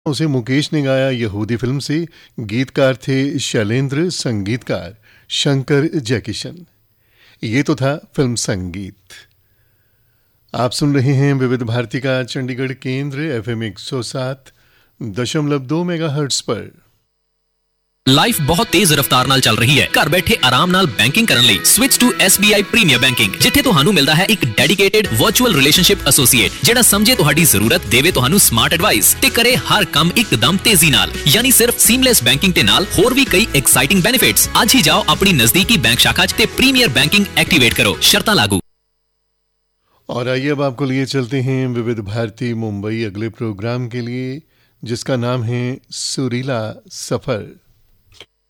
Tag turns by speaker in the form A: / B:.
A: उसे मुकेश ने गाया यहूदी फिल्म से। गीतकार थे शैलेंद्र, संगीतकार शंकर जयकिशन। ये तो था फिल्म संगीत। आप सुन रहे हैं विविध भारती का चंडीगढ़ केंद्र FM 107.2 मेगाहर्ट्ज पर।
B: लाइफ बहुत तेज रफ्तार नाल चल रही है। घर बैठे आराम नाल बैंकिंग करन लई switch to SBI premiere banking, जिथे तुहानू मिलदा है एक डेडिकेटेड वर्चुअल रिलेशनशिप एसोसिएट जेड़ा समझे तुहाडी जरूरत, देवे तुहानू स्मार्ट एडवाइस ते करे हर काम एकदम तेजी नाल। यानी सिर्फ सीमलेस बैंकिंग ते नाल होर भी कई एक्साइटिंग बेनिफिट्स। आज ही जाओ अपनी नजदीकी बैंक शाखा ते प्रीमियर बैंकिंग एक्टिवेट करो, शर्तां लागू।
A: और आइए अब आपको लिए चलते हैं विविध भारती मुंबई अगले प्रोग्राम के लिए, जिसका नाम है सुरीला सफर।